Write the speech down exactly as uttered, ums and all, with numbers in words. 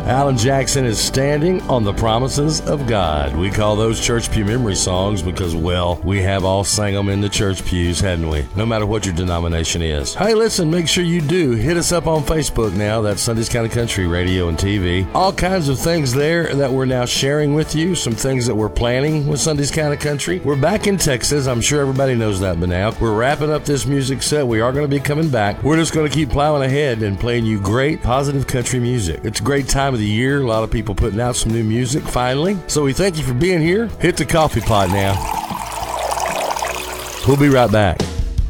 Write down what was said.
Alan Jackson is Standing on the Promises of God. We call those church pew memory songs because, well, we have all sang them in the church pews, hadn't we? No matter what your denomination is. Hey, listen, make sure you do hit us up on Facebook now. That's Sunday's Kind of Country Radio and T V. All kinds of things there that we're now sharing with you. Some things that we're planning with Sunday's Kind of Country. We're back in Texas. I'm sure everybody knows that by now. We're wrapping up this music set. We are going to be coming back. We're just going to keep plowing ahead and playing you great, positive country music. It's a great time of the year. A lot of people putting out some new music finally. So we thank you for being here. Hit the coffee pot now. We'll be right back.